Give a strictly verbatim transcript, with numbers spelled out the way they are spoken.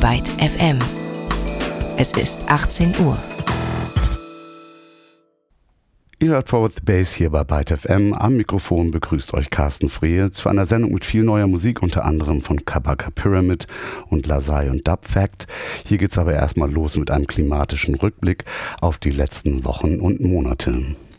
Byte F M. Es ist achtzehn Uhr. Ihr hört Forward the Bass hier bei Byte F M. Am Mikrofon begrüßt euch Carsten Frehe zu einer Sendung mit viel neuer Musik, unter anderem von Kabaka Pyramid und Lasai und Dub Fact. Hier geht's aber erstmal los mit einem klimatischen Rückblick auf die letzten Wochen und Monate.